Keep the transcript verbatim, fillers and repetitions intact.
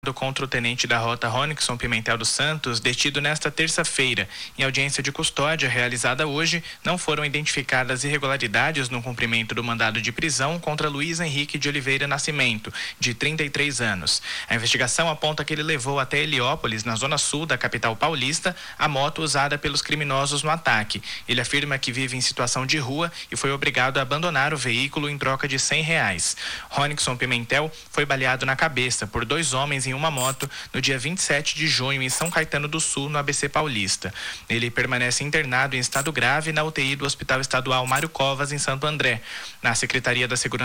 Contra o tenente da rota Ronixon Pimentel dos Santos, detido nesta terça-feira. Em audiência de custódia realizada hoje, não foram identificadas irregularidades no cumprimento do mandado de prisão contra Luiz Henrique de Oliveira Nascimento, de trinta e três anos. A investigação aponta que ele levou até Heliópolis, na zona sul da capital paulista, a moto usada pelos criminosos no ataque. Ele afirma que vive em situação de rua e foi obrigado a abandonar o veículo em troca de cem reais. Ronixon Pimentel foi baleado na cabeça por dois homens em uma moto no dia vinte e sete de junho em São Caetano do Sul, no A B C Paulista. Ele permanece internado em estado grave na U T I do Hospital Estadual Mário Covas, em Santo André. Na Secretaria da Segurança